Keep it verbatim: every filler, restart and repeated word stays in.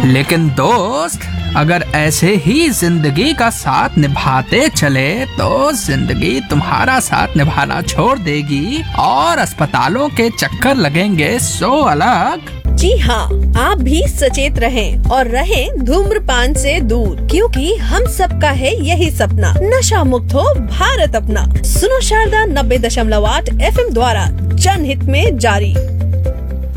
लेकिन दोस्त, अगर ऐसे ही जिंदगी का साथ निभाते चले तो जिंदगी तुम्हारा साथ निभाना छोड़ देगी और अस्पतालों के चक्कर लगेंगे सो अलग। जी हाँ, आप भी सचेत रहें और रहें धूम्रपान से दूर, क्योंकि हम सबका है यही सपना, नशा मुक्त हो भारत अपना। सुनो शारदा नब्बे दशमलव आठ एफ एम द्वारा जनहित में जारी।